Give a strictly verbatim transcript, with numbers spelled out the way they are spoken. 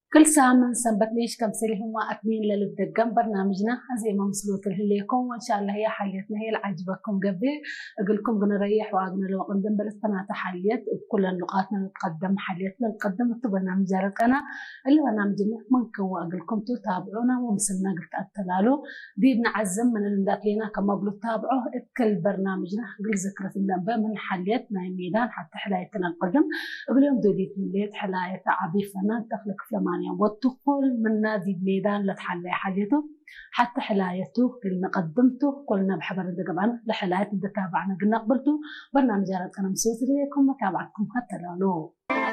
كل سامن سنبت ليش كم سلهم وأكمين للدقم برنامجنا زي ما مسلوت لكم وإن شاء الله هي حليتنا هي اللي عجبكم قبل أقول لكم بنريح وعقنا لو قدم بلستنا تحليت بكل النقاطنا نتقدم حليتنا نقدم برنامج جارك أنا اللي برنامجنا منكم وأقول لكم تتابعونا ومسلنا قلت التلالو دي بنعزم من اللي لينا كما قلت تابعوه كل برنامجنا قل ذكرى النبأ من حليتنا الميدان حتى حلايتنا القدم اليوم دوليت الليل حلاية عبيفنا تخلق فلمان والدخول من نادي الميدان لتحلي حليته حتى حلايته قلنا قدمته قلنا بحبر الدقبان لحلاية الدتابعنا قلنا قبلته برنامج أنا مسوس ليكم متابعتكم حتى لو